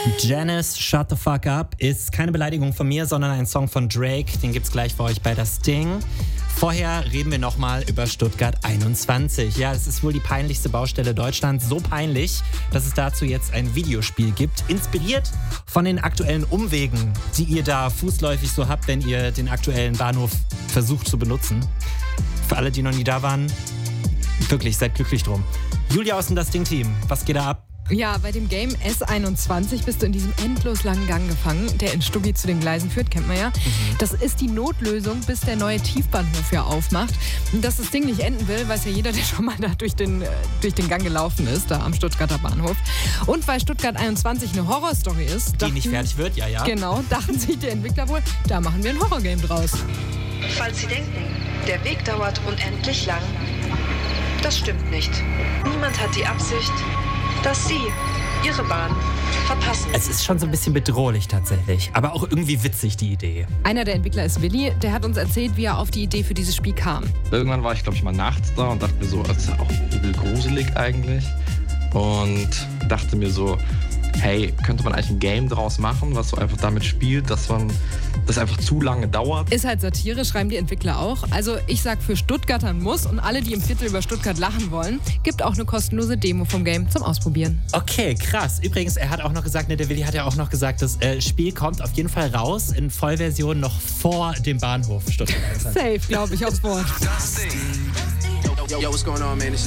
Janice, Shut the Fuck Up ist keine Beleidigung von mir, sondern ein Song von Drake. Den gibt's gleich für euch bei das Ding. Vorher reden wir nochmal über Stuttgart 21. Ja, es ist wohl die peinlichste Baustelle Deutschlands. So peinlich, dass es dazu jetzt ein Videospiel gibt. Inspiriert von den aktuellen Umwegen, die ihr da fußläufig so habt, wenn ihr den aktuellen Bahnhof versucht zu benutzen. Für alle, die noch nie da waren, wirklich, seid glücklich drum. Julia aus dem Das Ding-Team, was geht da ab? Ja, bei dem Game S21 bist du in diesem endlos langen Gang gefangen, der in Stuggi zu den Gleisen führt, kennt man ja. Das ist die Notlösung, bis der neue Tiefbahnhof ja aufmacht. Und dass das Ding nicht enden will, weiß ja jeder, der schon mal da durch den Gang gelaufen ist, da am Stuttgarter Bahnhof. Und weil Stuttgart 21 eine Horrorstory ist, Die nicht fertig wird, ja. Genau, dachten sich die Entwickler wohl, da machen wir ein Horrorgame draus. Falls Sie denken, der Weg dauert unendlich lang, das stimmt nicht. Niemand hat die Absicht, dass Sie Ihre Bahn verpassen. Es ist schon so ein bisschen bedrohlich tatsächlich, aber auch irgendwie witzig, die Idee. Einer der Entwickler ist Willi, der hat uns erzählt, wie er auf die Idee für dieses Spiel kam. Irgendwann war ich, glaube ich, mal nachts da und dachte mir so, das ist ja auch übel gruselig eigentlich. Und dachte mir so, hey, könnte man eigentlich ein Game draus machen, was so einfach damit spielt, dass das einfach zu lange dauert. Ist halt Satire, schreiben die Entwickler auch. Also ich sag für Stuttgarter ein Muss und alle, die im Viertel über Stuttgart lachen wollen, gibt auch eine kostenlose Demo vom Game zum Ausprobieren. Okay, krass. Übrigens, er hat auch noch gesagt, der Willi hat ja auch noch gesagt, das Spiel kommt auf jeden Fall raus in Vollversion noch vor dem Bahnhof Stuttgart. Safe, glaube ich, aufs Wort. Yo, what's going on, man?